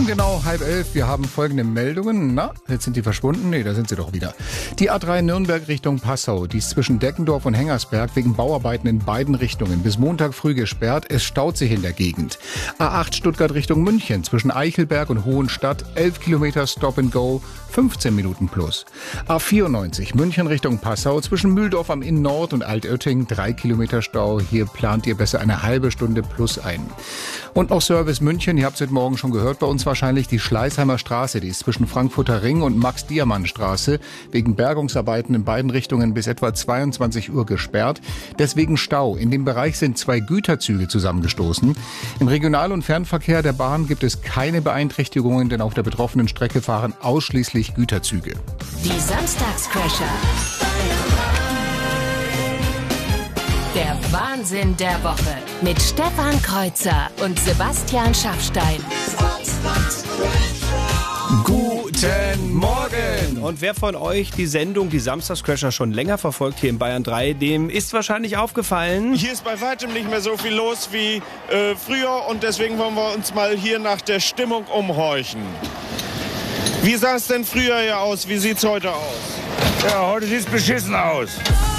Punktgenau 10:30. Wir haben folgende Meldungen. Na, jetzt sind die verschwunden. Nee, da sind sie doch wieder. Die A3 Nürnberg Richtung Passau. Die ist zwischen Deckendorf und Hengersberg wegen Bauarbeiten in beiden Richtungen bis Montag früh gesperrt. Es staut sich in der Gegend. A8 Stuttgart Richtung München. Zwischen Eichelberg und Hohenstadt 11 Kilometer Stop and Go. 15 Minuten plus. A94 München Richtung Passau. Zwischen Mühldorf am Inn Nord und Altötting 3 Kilometer Stau. Hier plant ihr besser eine halbe Stunde plus ein. Und noch Service München. Ihr habt es heute Morgen schon gehört bei uns wahrscheinlich. Die Schleißheimer Straße, die ist zwischen Frankfurter Ring und Max-Diamant-Straße wegen Bergungsarbeiten in beiden Richtungen bis etwa 22 Uhr gesperrt. Deswegen Stau. In dem Bereich sind 2 Güterzüge zusammengestoßen. Im Regional- und Fernverkehr der Bahn gibt es keine Beeinträchtigungen, denn auf der betroffenen Strecke fahren ausschließlich Güterzüge. Die Samstagscrasher. Der Wahnsinn der Woche mit Stefan Kreuzer und Sebastian Schaffstein. Guten Morgen! Und wer von euch die Sendung Die Samstagscrasher schon länger verfolgt hier in Bayern 3, dem ist wahrscheinlich aufgefallen: Hier ist bei weitem nicht mehr so viel los wie früher und deswegen wollen wir uns mal hier nach der Stimmung umhorchen. Wie sah es denn früher hier aus? Wie sieht es heute aus? Ja, heute sieht es beschissen aus.